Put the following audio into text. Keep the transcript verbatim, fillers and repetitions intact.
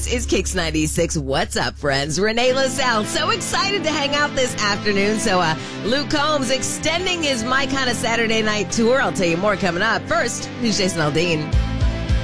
It's Kicks ninety-six. What's up, friends? Renee LaSalle. So excited to hang out this afternoon. So, uh, Luke Combs extending his My Kind of Saturday Night tour. I'll tell you more coming up. First, here's Jason Aldean.